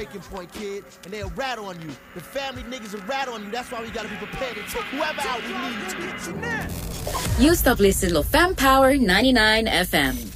breaking point, kid, and they'll rat on you. The family niggas will rat on you. That's why we gotta be prepared to take whoever out we need to. You stop listening to Fem Power 99 FM.